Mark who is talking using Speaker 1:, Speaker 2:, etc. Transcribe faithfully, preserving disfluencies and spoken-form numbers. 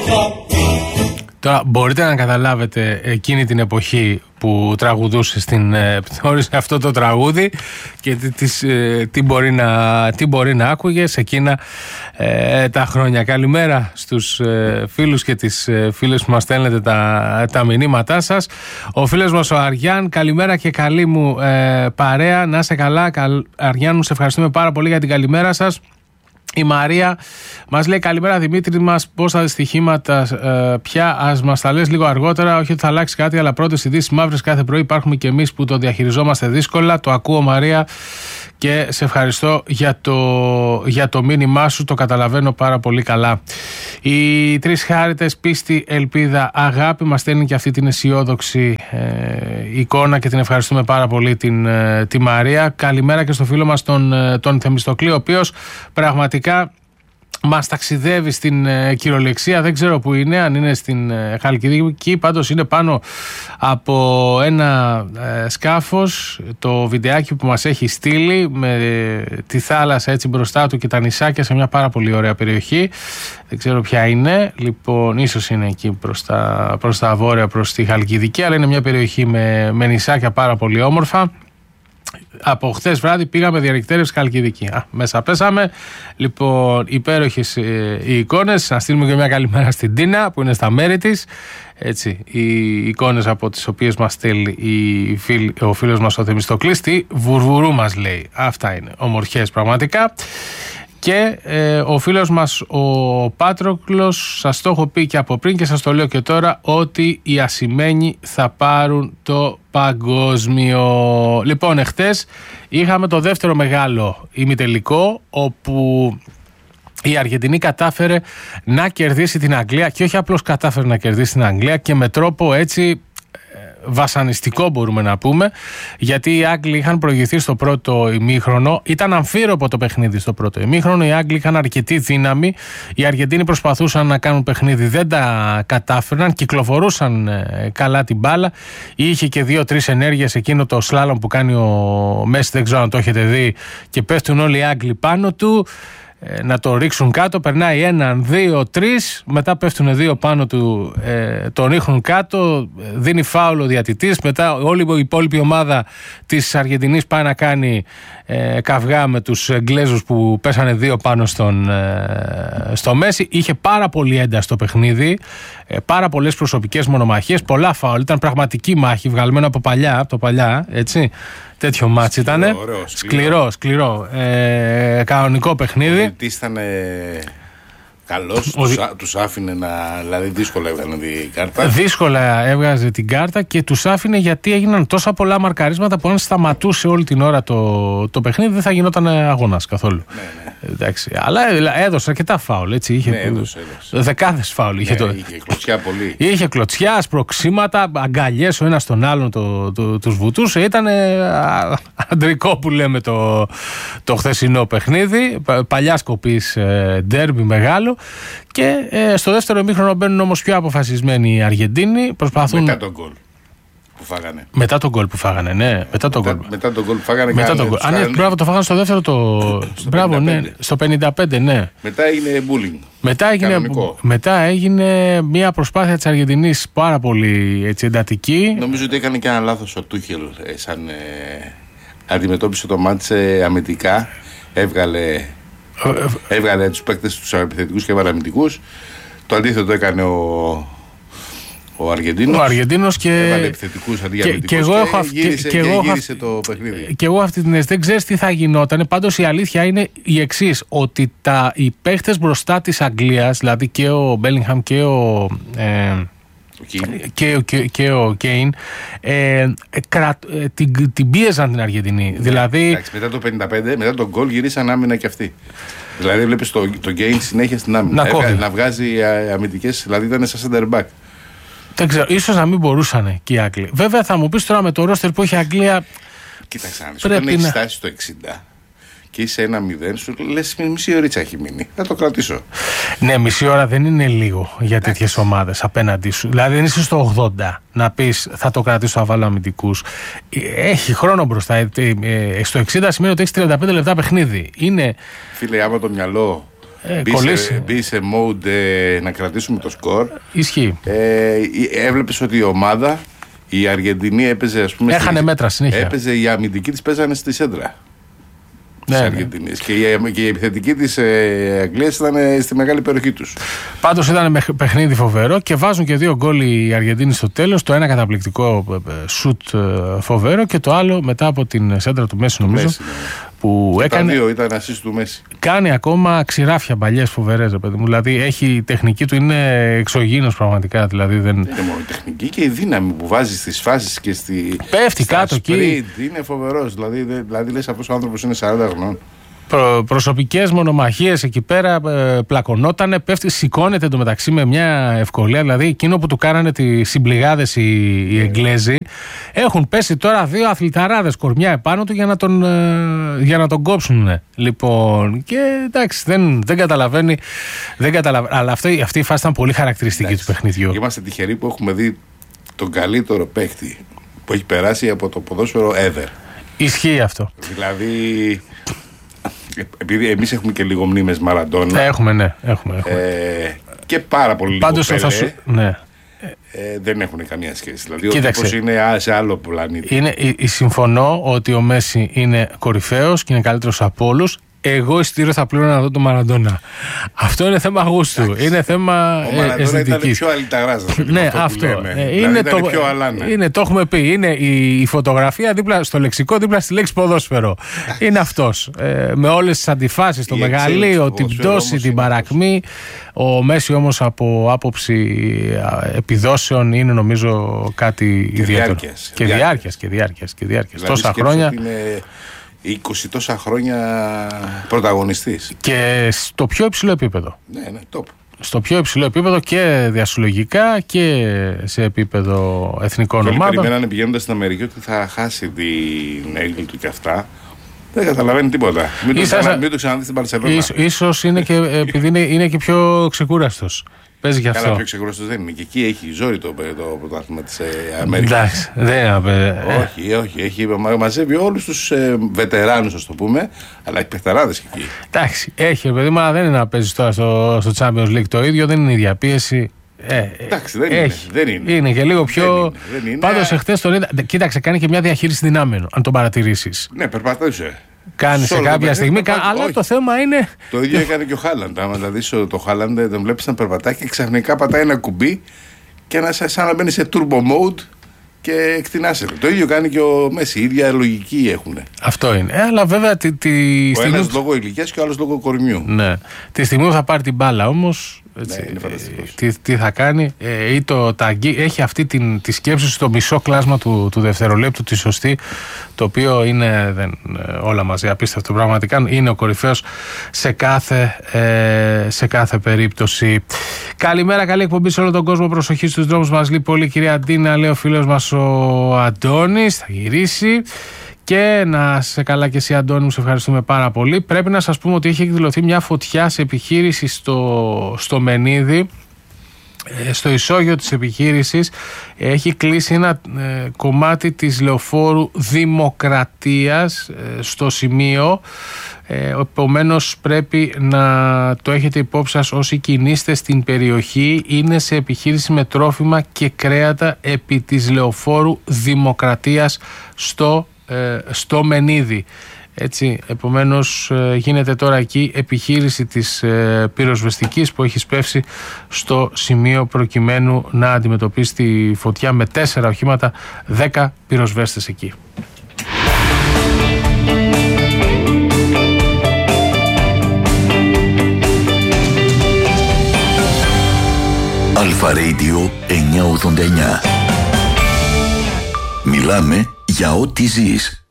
Speaker 1: Τώρα μπορείτε να καταλάβετε εκείνη την εποχή που τραγουδούσε στην πτώση αυτό το τραγούδι και τι, τις, τι, μπορεί, να, τι μπορεί να άκουγε σε εκείνα ε, τα χρόνια. Καλημέρα στους ε, φίλους και τις ε, φίλες που μας στέλνετε τα, τα μηνύματά σας. Ο φίλος μας ο Αριάν, καλημέρα και καλή μου ε, παρέα. Να είσαι καλά, καλ, Αριάν μου, σε ευχαριστούμε πάρα πολύ για την καλημέρα σας. Η Μαρία μας λέει καλημέρα Δημήτρη μας, πώς τα δυστυχήματα ε, πια, ας μας τα λες λίγο αργότερα, όχι ότι θα αλλάξει κάτι, αλλά πρώτες ειδήσεις μαύρες κάθε πρωί, υπάρχουμε και εμείς που το διαχειριζόμαστε δύσκολα. Το ακούω Μαρία και σε ευχαριστώ για το, για το μήνυμά σου, το καταλαβαίνω πάρα πολύ καλά. Οι τρεις χάριτες, πίστη, ελπίδα, αγάπη, μας στέλνει και αυτή την αισιόδοξη ε, εικόνα και την ευχαριστούμε πάρα πολύ την, ε, τη Μαρία. Καλημέρα και στο φίλο μας τον, τον Θεμιστοκλή, ο οποίος πραγματικά μας ταξιδεύει στην ε, κυριολεξία, δεν ξέρω που είναι, αν είναι στην ε, Χαλκιδική, πάντως είναι πάνω από ένα ε, σκάφος, το βιντεάκι που μας έχει στείλει με ε, τη θάλασσα έτσι μπροστά του και τα νησάκια σε μια πάρα πολύ ωραία περιοχή, δεν ξέρω ποια είναι, λοιπόν ίσως είναι εκεί προς τα, προς τα βόρεια, προς τη Χαλκιδική, αλλά είναι μια περιοχή με, με νησάκια πάρα πολύ όμορφα. Από χθες βράδυ πήγαμε διαρρηκτέρευση Χαλκιδική. Α, μέσα πέσαμε. Λοιπόν, υπέροχες ε, οι εικόνες. Να στείλουμε και μια καλημέρα στην Τίνα που είναι στα μέρη της. Έτσι, οι εικόνες από τις οποίες μας στέλνει η φίλ, ο φίλος μας ο Θεμιστοκλής. Τι βουρβουρού μας λέει. Αυτά είναι ομορφιές πραγματικά. Και ε, ο φίλος μας ο Πάτροκλος, σας το έχω πει και από πριν και σας το λέω και τώρα, ότι οι ασημένοι θα πάρουν το παγκόσμιο. Λοιπόν, εχθές είχαμε το δεύτερο μεγάλο ημιτελικό, όπου η Αργεντινή κατάφερε να κερδίσει την Αγγλία, και όχι απλώς κατάφερε να κερδίσει την Αγγλία, και με τρόπο έτσι βασανιστικό μπορούμε να πούμε, γιατί οι Άγγλοι είχαν προηγηθεί στο πρώτο ημίχρονο, ήταν αμφίροπο το παιχνίδι στο πρώτο ημίχρονο, οι Άγγλοι είχαν αρκετή δύναμη, οι Αργεντίνοι προσπαθούσαν να κάνουν παιχνίδι, δεν τα κατάφερναν, κυκλοφορούσαν καλά την μπάλα, είχε και δύο-τρεις ενέργειες, εκείνο το σλάλομ που κάνει ο Μέση, δεν ξέρω αν το έχετε δει, και πέφτουν όλοι οι Άγγλοι πάνω του να το ρίξουν κάτω, περνάει έναν, δύο, τρεις, μετά πέφτουν δύο πάνω του, ε, τον ρίχνουν κάτω, δίνει φάουλ ο διατητής, μετά όλη η υπόλοιπη ομάδα της Αργεντινής πάει να κάνει ε, καυγά με τους Εγγλέζους που πέσανε δύο πάνω στον, ε, στο Μέση. Είχε πάρα πολύ ένταση το παιχνίδι, ε, πάρα πολλές προσωπικές μονομαχίες, πολλά φάουλ, ήταν πραγματική μάχη, βγαλμένο από παλιά, από το παλιά, έτσι. Τέτοιο μάτς ήταν. Σκληρό, σκληρό. σκληρό. Ε, κανονικό παιχνίδι. Ο
Speaker 2: διαιτητής ήταν καλός, ο... τους, τους άφηνε να. Δηλαδή, δύσκολα έβγαλε την κάρτα.
Speaker 1: Δύσκολα έβγαζε την κάρτα και τους άφηνε, γιατί έγιναν τόσα πολλά μαρκαρίσματα που αν σταματούσε όλη την ώρα το, το παιχνίδι δεν θα γινόταν αγώνας καθόλου. Ναι, ναι. Εντάξει, αλλά έδωσε αρκετά φάουλ. Έτσι, είχε,
Speaker 2: ναι, έδωσε, έδωσε.
Speaker 1: Δεκάδες φάουλ.
Speaker 2: Ναι, είχε, το... είχε κλωτσιά πολύ.
Speaker 1: Είχε κλωτσιά, σπροξήματα, αγκαλιές ο ένας τον άλλον, το, το, τους βουτούσε. Ήταν αντρικό που λέμε το, το χθεσινό παιχνίδι. Παλιά σκοπής ντέρμπι μεγάλο. Και ε, στο δεύτερο ημίχρονο μπαίνουν όμως πιο αποφασισμένοι οι Αργεντίνοι. Προσπαθούν...
Speaker 2: Μετά τον γκολ που φάγανε.
Speaker 1: Μετά τον γκολ που φάγανε, ναι. Μετά τον γκολ.
Speaker 2: Μετά τον γκολ που φάγανε.
Speaker 1: Μετά τον γκολ. Αν ναι, μπράβο, το φάγανε στο δεύτερο. Το... στο μπράβο, ναι. Στο πενήντα πέντε, ναι.
Speaker 2: Μετά έγινε bullying.
Speaker 1: Μετά έγινε, μετά έγινε μια προσπάθεια της Αργεντινής πάρα πολύ έτσι, εντατική.
Speaker 2: Νομίζω ότι έκανε και ένα λάθος ο Τούχελ. Ε, σαν ε, αντιμετώπισε το μάτς ε, αμυντικά. Έβγαλε. Έβγαλε τους παίκτες τους επιθετικούς και παραμυντικούς. Το αντίθετο έκανε ο, ο Αργεντίνος.
Speaker 1: Ο Αργεντίνος και.
Speaker 2: Έβαλε επιθετικούς αντί για αμυντικούς.
Speaker 1: Και, και, και,
Speaker 2: και, γύρισε, και, και, και γύρισε το παιχνίδι.
Speaker 1: Και εγώ αυτή την αίσθηση δεν ξέρεις τι θα γινόταν. Πάντως η αλήθεια είναι η εξής: ότι τα, οι παίκτες μπροστά της Αγγλίας, δηλαδή και ο Μπέλιγχαμ και ο. Ε, Και, και, και ο Κέιν ε, κρα, ε, την, την πίεζαν την Αργεντινή. Ναι, δηλαδή...
Speaker 2: εντάξει, μετά το πενήντα πέντε, μετά τον γκολ γυρίσαν άμυνα και αυτοί. Δηλαδή βλέπεις τον το Κέιν συνέχεια στην άμυνα. Να, Έβγα, να βγάζει αμυντικές, δηλαδή ήταν σαν center back.
Speaker 1: Δεν ξέρω, ίσως να μην μπορούσαν και οι Άγγλοι. Βέβαια θα μου πεις τώρα με το ρόστερ που έχει η Αγγλία.
Speaker 2: Κοίταξε, όταν έχει φτάσει στο εξήντα και είσαι ένα μηδέν, σου λες μισή ωρίτσα έχει μείνει. Θα το κρατήσω.
Speaker 1: Ναι, μισή ώρα δεν είναι λίγο για τέτοιες ομάδες απέναντί σου. Δηλαδή δεν είσαι στο ογδόντα να πεις θα το κρατήσω, θα βάλω αμυντικούς. Έχει χρόνο μπροστά. Στο εξήντα σημαίνει ότι έχει τριάντα πέντε λεπτά παιχνίδι. Είναι...
Speaker 2: Φίλε, άμα το μυαλό
Speaker 1: Ε,
Speaker 2: μπει, σε, μπει σε mode ε, να κρατήσουμε το σκορ.
Speaker 1: Ισχύει.
Speaker 2: Ε, έβλεπες ότι η ομάδα, η Αργεντινή έπαιζε, ας πούμε.
Speaker 1: Έχανε στη, μέτρα συνέχεια.
Speaker 2: Έπαιζε, οι αμυντικοί της παίζανε στη σέντρα. Ναι, της Αργεντινής. Ναι. Και, η, και η επιθετική της ε, Αγγλίας ήταν ε, στη μεγάλη περιοχή τους.
Speaker 1: Πάντως ήταν παιχνίδι φοβερό και βάζουν και δύο γκολ οι Αργεντίνοι στο τέλος. Το ένα καταπληκτικό σουτ φοβερό και το άλλο μετά από την σέντρα του Μέση, νομίζω. Μέση, ναι. Που
Speaker 2: και
Speaker 1: έκανε,
Speaker 2: τα δύο ήταν assist του Μέση.
Speaker 1: Κάνει ακόμα ξηράφια μπαλιές φοβερές, ρε παιδί μου. Δηλαδή έχει η τεχνική του, είναι εξωγήινος πραγματικά. Δηλαδή δεν
Speaker 2: είναι μόνο η τεχνική και η δύναμη που βάζει στις φάσεις και στη.
Speaker 1: Πέφτει κάτω εκεί.
Speaker 2: Είναι φοβερός. Δηλαδή, δηλαδή λες αυτός ο άνθρωπος είναι σαράντα χρονών.
Speaker 1: Προ, προσωπικές μονομαχίες εκεί πέρα, ε, πλακωνότανε, πέφτει, σηκώνεται εντωμεταξύ με μια ευκολία. Δηλαδή εκείνο που του κάνανε τις συμπληγάδες οι, οι Εγγλέζοι, έχουν πέσει τώρα δύο αθληταράδες κορμιά επάνω του για να τον, ε, για να τον κόψουν. Λοιπόν, και εντάξει, δεν, δεν καταλαβαίνει, δεν καταλαβαίνει, αλλά αυτή, αυτή η φάση ήταν πολύ χαρακτηριστική εντάξει, του παιχνιδιού.
Speaker 2: Είμαστε τυχεροί που έχουμε δει τον καλύτερο παίκτη που έχει περάσει από το ποδόσφαιρο ever.
Speaker 1: Ισχύει αυτό.
Speaker 2: Δηλαδή, επειδή εμείς έχουμε και λίγο μνήμες Μαραντόνα.
Speaker 1: Έχουμε, ναι. Έχουμε, έχουμε.
Speaker 2: Ε, και πάρα πολύ λίγο
Speaker 1: Πάντως θα σου... ναι.
Speaker 2: ε, δεν έχουν καμία σχέση. Δηλαδή, ο τύπος είναι σε άλλο πλανήτη.
Speaker 1: Είναι, συμφωνώ ότι ο Μέση είναι κορυφαίος και είναι καλύτερος από όλους. Εγώ εισιτήριο θα πλήρωνα να δω τον Μαραντόνα. Αυτό είναι θέμα γούστου. Είναι θέμα
Speaker 2: αισθητικής. Ο Μαραντόνα ήταν πιο αλυταράς.
Speaker 1: Ναι, αυτό.
Speaker 2: Ε, δηλαδή είναι το, πιο αλάνα.
Speaker 1: Είναι, το έχουμε πει. Είναι η, η φωτογραφία δίπλα στο λεξικό, δίπλα στη λέξη ποδόσφαιρο. Είναι αυτός. Ε, με όλες τις αντιφάσεις, το μεγαλείο, την πτώση, την παρακμή. Ο Μέση όμως από άποψη επιδόσεων είναι νομίζω κάτι
Speaker 2: και
Speaker 1: ιδιαίτερο.
Speaker 2: Διάρκειας.
Speaker 1: Και διάρκειας. Και διάρκειας. Και διάρκειας. Δηλαδή, τόσα χρόνια.
Speaker 2: είκοσι τόσα χρόνια πρωταγωνιστής.
Speaker 1: Και στο πιο υψηλό επίπεδο.
Speaker 2: Ναι, ναι, top.
Speaker 1: Στο πιο υψηλό επίπεδο και διασυλλογικά και σε επίπεδο εθνικών ομάδων.
Speaker 2: Όλοι περιμένανε πηγαίνοντας στην Αμερική ότι θα χάσει την έγκλη του και αυτά. Δεν καταλαβαίνει τίποτα. Μην Ίσα, το, ξανα, μην το ξαναδεί στην Μπαρσελόνα. Ίσως
Speaker 1: είναι και επειδή είναι, είναι και πιο ξεκούραστος. Παίζει γι' αυτό.
Speaker 2: Καλά, πιο ξεκούραστος δεν είναι. Και εκεί έχει ζόρι το, το πρωτάθλημα της ε, Αμερικής.
Speaker 1: Εντάξει, δεν ε,
Speaker 2: όχι, όχι. Έχει, μαζεύει όλους τους ε, βετεράνους, ας το πούμε, αλλά έχει παιχταράδες εκεί.
Speaker 1: Εντάξει, έχει, παιδί μου, αλλά δεν είναι να παίζει τώρα στο, στο Champions League το ίδιο, δεν είναι η ίδια πίεση. Ε,
Speaker 2: Εντάξει, δεν
Speaker 1: έχει.
Speaker 2: είναι, δεν είναι.
Speaker 1: Είναι και λίγο πιο.
Speaker 2: είναι.
Speaker 1: Πάντως εχθές τον είδα. Κοίταξε, κάνει και μια διαχείριση δυνάμεων, αν τον παρατηρήσεις.
Speaker 2: Ναι, περπατούσε.
Speaker 1: Κάνει σε κάποια στιγμή, κα... αλλά όχι. Το θέμα είναι.
Speaker 2: Το ίδιο έκανε και ο Χάλαντ. Άμα δηλαδή το Χάλαντ τον βλέπει να περπατάει και ξαφνικά πατάει ένα κουμπί και να σαν να μπαίνει σε turbo mode και εκτινάσεται. Το ίδιο κάνει και ο Μέση. Η ίδια λογική έχουν.
Speaker 1: Αυτό είναι. Ε, αλλά βέβαια τη, τη
Speaker 2: ο
Speaker 1: στιγμή.
Speaker 2: Ένας λόγω ηλικίας και ο άλλος λόγω κορμιού.
Speaker 1: Ναι. Τη στιγμή που θα πάρει την μπάλα όμως. Έτσι,
Speaker 2: ναι, είναι
Speaker 1: τι, τι θα κάνει ε, ή το, τα, έχει αυτή την, τη σκέψη στο μισό κλάσμα του, του δευτερολέπτου τη σωστή, το οποίο είναι δεν, όλα μαζί απίστευτο πραγματικά, είναι ο κορυφαίος σε κάθε, ε, σε κάθε περίπτωση. Καλημέρα, καλή εκπομπή σε όλο τον κόσμο, προσοχή στους δρόμους, μας λέει πολύ κυρία Αντίνα, λέει ο φίλος μας ο Αντώνης, θα γυρίσει. Και να σε καλά και εσύ Αντώνη μου, σε ευχαριστούμε πάρα πολύ. Πρέπει να σας πούμε ότι έχει εκδηλωθεί μια φωτιά σε επιχείρηση στο, στο Μενίδη. Στο ισόγειο της επιχείρησης έχει κλείσει ένα ε, κομμάτι της λεωφόρου Δημοκρατίας ε, στο σημείο. Ε, επομένως πρέπει να το έχετε υπόψη σας όσοι κινείστε στην περιοχή. Είναι σε επιχείρηση με τρόφιμα και κρέατα επί της λεωφόρου Δημοκρατίας στο στο Μενίδη. Έτσι, επομένως γίνεται τώρα εκεί επιχείρηση της ε, πυροσβεστικής που έχει σπεύσει στο σημείο προκειμένου να αντιμετωπίσει τη φωτιά με τέσσερα οχήματα, δέκα πυροσβέστες εκεί.
Speaker 3: Αλφα Radio εννιακόσια ογδόντα εννιά. Μιλάμε για ό,τι ζεις.